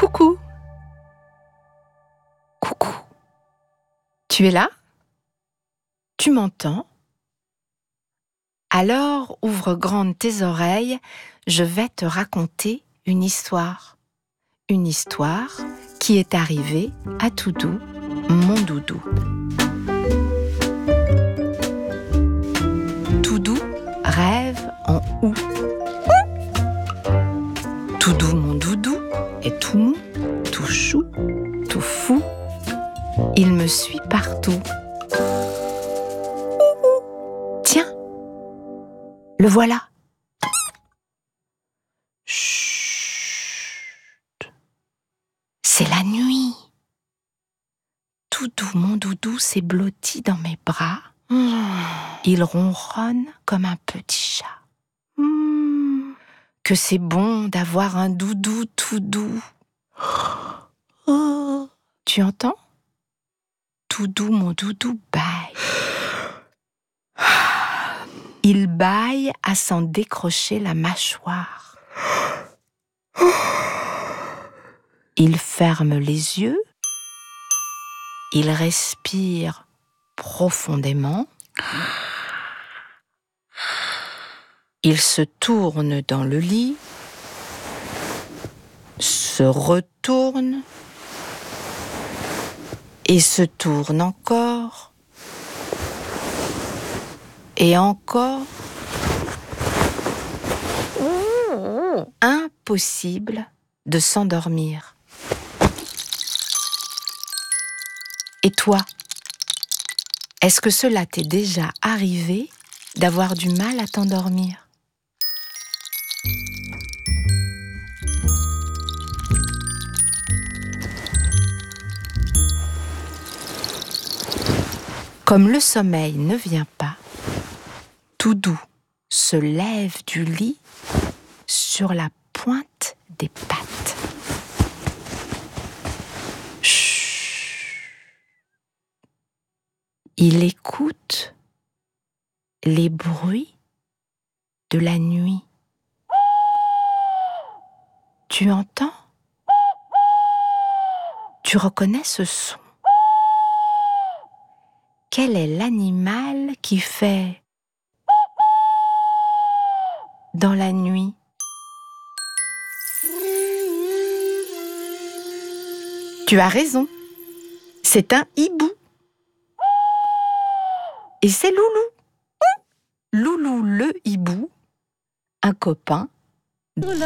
Coucou. Coucou. Tu es là? Tu m'entends? Alors ouvre grandes tes oreilles, je vais te raconter une histoire. Une histoire qui est arrivée à Toudou, mon doudou. Toudou rêve en OU. Toudou, mon doudou, est tout mou, tout chou, tout fou. Il me suit partout. Tiens, le voilà. Chut, c'est la nuit. Toudou, mon doudou, s'est blotti dans mes bras. Il ronronne comme un petit chat. Que c'est bon d'avoir un doudou tout doux. Tu entends? Toudou, mon doudou, bâille. Il bâille à s'en décrocher la mâchoire. Il ferme les yeux. Il respire profondément. Il se tourne dans le lit, se retourne et se tourne encore et encore. Impossible de s'endormir. Et toi, est-ce que cela t'est déjà arrivé d'avoir du mal à t'endormir? Comme le sommeil ne vient pas, Toudou se lève du lit sur la pointe des pattes. Chut. Il écoute les bruits de la nuit. Tu entends? Tu reconnais ce son? Quel est l'animal qui fait dans la nuit? Tu as raison, c'est un hibou. Et c'est Loulou. Loulou le hibou, un copain